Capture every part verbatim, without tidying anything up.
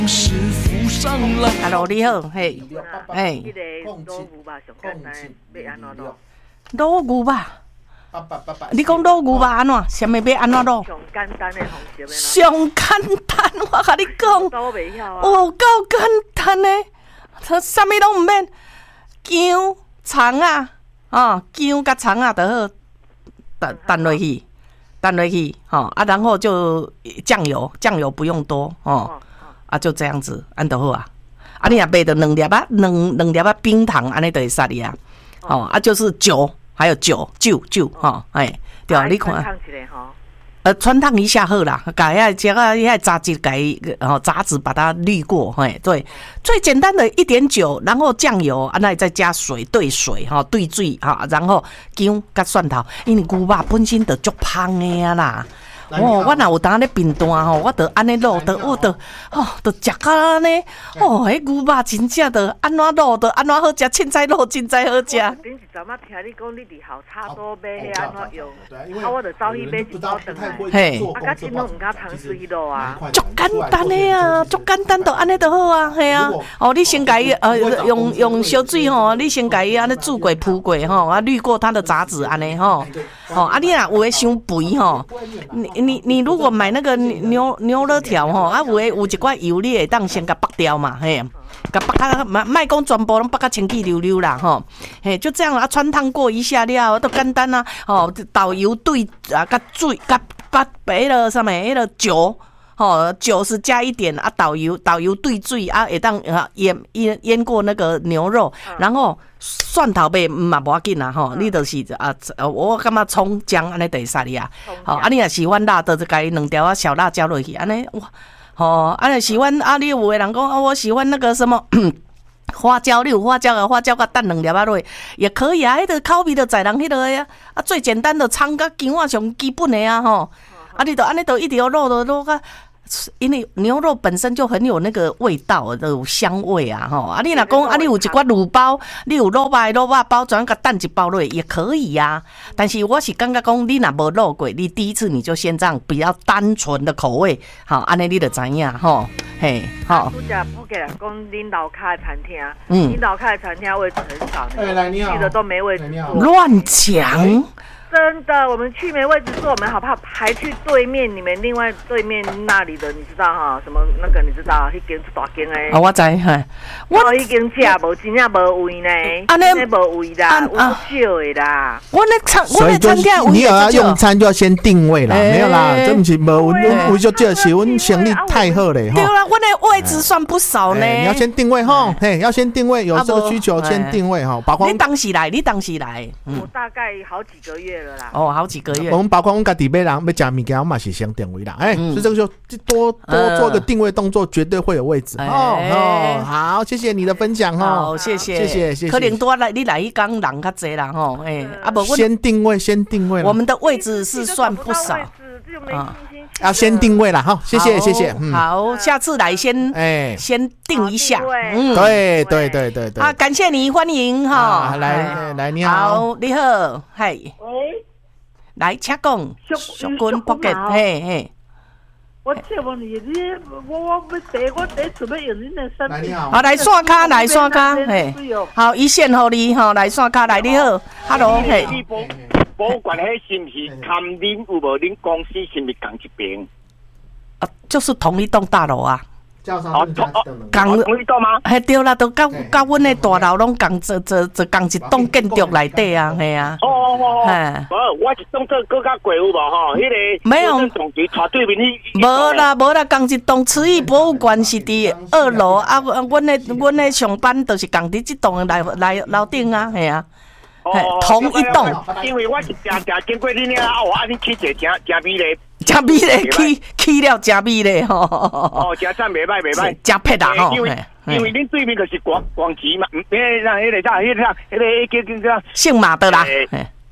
Hello， 你好，嘿，嘿， 迄个卤牛吧，上简单，要安怎卤？ 卤牛吧，你讲卤牛吧安怎？啥物要安怎卤？ 上简单的方式要安上简单，我甲你讲， 都袂晓啊。 哦，够简单诶，它啥物拢毋免，姜、葱啊，哦，姜甲葱啊就好，等等落去，等落去，吼啊，然后就酱油，酱油不用多，哦。啊，就这样子，安就好啊。啊，你若买着两粒啊，两两粒啊冰糖，安尼就会杀你啊。哦，啊，就是酒，还有酒，酒酒，吼，哎，对啊，你看，呃，穿烫一下好啦，把遐这个遐杂质给哦杂质把它滤过，嘿，对，最简单的一点酒，然后酱油，啊，那再加水兑水，哈，兑水哈，然后姜甲蒜头，因为牛肉本身就足芳的啊啦。哦，我若有当咧贫惰吼，我着安尼卤，着我着吼，着食到安尼，哦，迄牛肉真正着安怎卤，着安怎好食，凊彩卤真彩好食。 顶一阵仔听你讲，你伫后叉多买迄安怎用，啊，我着走去买一包回来。嘿，啊，甲真拢毋敢尝试去卤啊。 足简单的啊，足简单，着安尼就好啊，系啊。哦，你先甲伊呃用用烧水吼，你先甲伊安尼煮过铺过吼，啊滤过它的杂质安尼吼。哦，啊，你若有诶伤肥吼，你你你如果买那个牛牛肉条吼，啊有诶有一块油，你会当先甲剥掉嘛，嘿，甲剥较莫莫讲全部拢剥较清气溜溜啦，吼，嘿，就这样啊，穿烫过一下了，都简单啊，吼，导油兑啊，甲水甲把迄个啥物迄个酒。哦，酒是加一点啊，导油导油兑水啊，会当啊腌腌腌过那个牛肉，然后蒜头呗嘛无要紧啦吼，你就是啊，我感觉葱姜安尼就会杀你啊。好，啊你若喜欢辣的，就加两条啊小辣椒落去，安尼哇，哦，啊你喜欢啊，你有的人讲啊，我喜欢那个什么。花椒，你有花椒啊？花椒甲蛋两粒啊落去也可以啊。迄个口味就在人迄个呀，啊最简单的葱甲姜啊上基本的啊吼。啊，你都安尼都一直要肉的肉个。因为牛肉本身就很有那个味道，有香味啊，吼！啊，你若讲啊，你有一寡卤包，你有卤包、卤包包，转个蛋一包落也可以呀、啊。但是我是感觉讲，你若无卤过，你第一次你就先这样比较单纯的口味，好，安尼你就知影吼，嘿，好。 拄则普给人讲，恁楼下的餐厅，嗯，恁楼下的餐厅位置很少，哎，来你好，去的都没位置坐， 乱讲。 真的，我们去没位置坐，我们好怕还去对面，你们另外对面那里的，你知道哈？什么那个你知道？迄间是大间诶。 啊，我知嘿。 我已经食无真正无位呢，安尼无位啦，有少的啦。 我那餐，我那餐厅你有要用餐就要先定位啦，没有啦，这不是无位就这是阮生意太好嘞哈。 对啦，我那位置算不少呢。 你要先定位哈，嘿，要先定位，有这个需求先定位哈。包括你当时来，你当时来， 我大概好几个月。 哦，好几个月。 我们包括我们家己买人要食物件，我嘛是先定位啦。哎、欸，嗯、所以这个就多多做一个定位动作，绝对会有位置。欸、哦哦，好，谢谢你的分享哈。 好，谢谢， 谢谢，谢谢。 可能多来你来一缸人较济啦吼，哎，啊不， 先定位，先定位。 我们的位置是算不少啊， 要先定位啦哈。谢谢，谢谢。 嗯、好，下次来先哎，先定一下。 嗯，对对对对对。 啊，感谢你，欢迎哈。 啊、来来，你好。 好，你好，嗨。 喂。 来，请讲，小军 pocket， 嘿嘿。 我请问你，你我我要第我第准备用恁的产品。 好，来刷卡，来刷卡，嘿。好，一线互你，吼，来刷卡，来你好 ，hello， 嘿。 保管迄是毋是看恁有无恁公司是毋是同一边？ 啊，就是同一栋大楼啊。 哦，同同一栋吗？ 嘿，对啦，都甲甲阮的大楼拢共做做做共一栋建筑内底啊，系啊。 哦哦哦。嘿，无，我一栋做更加贵有无吼？迄个没有。 总局查对面迄。 无啦，无啦，共一栋慈益博物馆是伫二楼啊，阮的阮的上班就是共伫即栋的内内楼顶啊，系啊。 哦， 同一栋。 因为我是常常经过恁遐哦，啊，你去者真真美嘞。 真美嘞，去去了真美嘞吼！ 哦，真赞袂歹袂歹， 真撇啦吼！ 因为因为恁对面就是广广吉嘛，嗯，迄个啥，迄个啥，迄个叫叫叫姓马的啦。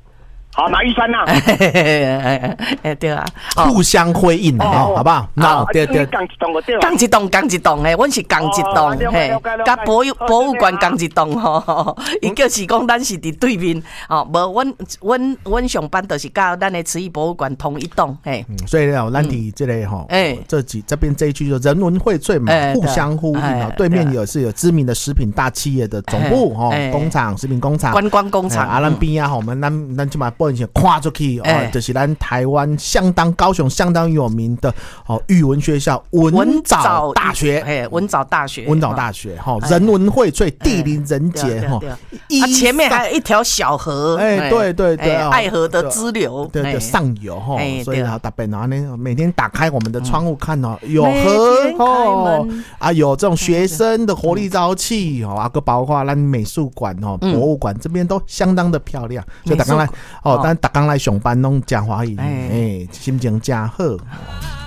好，马玉山呐， 哎对啊， 互相辉映哦，好不好？那对对， 讲一栋个对吧？ 讲一栋，讲一栋嘿，阮是讲一栋嘿，甲博物博物馆讲一栋吼，伊叫是讲咱是伫对面哦，无阮阮阮上班就是甲咱的慈义博物馆同一栋嘿。 所以哦，咱伫这里吼，哎，这几这边这一句就人文荟萃嘛，互相呼应啊。对面也是有知名的食品大企业的总部哦，工厂食品工厂、 观光工厂。 啊，咱边啊，我们咱咱就嘛不能先跨出去哦，就是咱台湾相当高雄相当有名的哦语文学校文藻大学， 哎，文藻大学， 文藻大学哈，人文荟萃，地灵人杰哈， 啊，前面还有一条小河， 哎，对对对， 爱河的支流， 对对，上游哈，所以啊，大本啊，那每天打开我们的窗户看哦，有河哦，啊，有这种学生的活力朝气哦，啊，个包括咱美术馆哦，博物馆这边都相当的漂亮，所以大家来哦，但大家来上班拢讲华语，哎，心情真好。